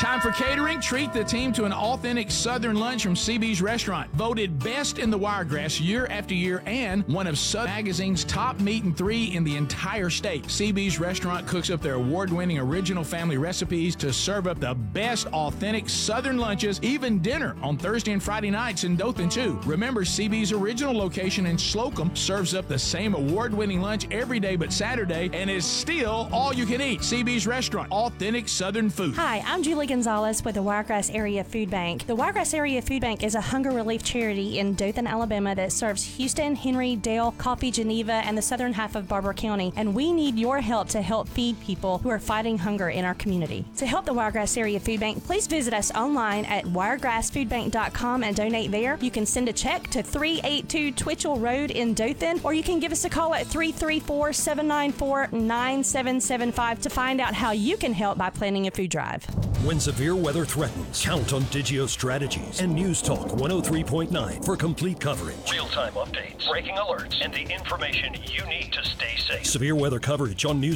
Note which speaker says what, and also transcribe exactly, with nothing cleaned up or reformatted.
Speaker 1: Time for catering. Treat the team to an authentic Southern lunch from C B's Restaurant. Voted best in the Wiregrass year after year and one of Southern Magazine's top meat and three in the entire state. C B's Restaurant cooks up their award-winning original family recipes to serve up the best authentic Southern lunches, even dinner on Thursday and Friday nights in Dothan, too. Remember, C B's original location in Slocum serves up the same award-winning lunch every day but Saturday and is still all you can eat. C B's Restaurant, authentic Southern food.
Speaker 2: Hi, I'm Julie Gonzalez with the Wiregrass Area Food Bank. The Wiregrass Area Food Bank is a hunger relief charity in Dothan, Alabama that serves Houston, Henry, Dale, Coffee, Geneva, and the southern half of Barber County, and we need your help to help feed people who are fighting hunger in our community. To help the Wiregrass Area Food Bank, please visit us online at wiregrass food bank dot com and donate there. You can send a check to three eighty-two Twitchell Road in Dothan, or you can give us a call at three three four, seven nine four, nine seven seven five to find out how you can help by planning a food drive.
Speaker 3: When severe weather threatens, count on Digio Strategies and News Talk one oh three point nine for complete coverage.
Speaker 4: Real-time updates, breaking alerts, and the information you need to stay safe.
Speaker 3: Severe weather coverage on News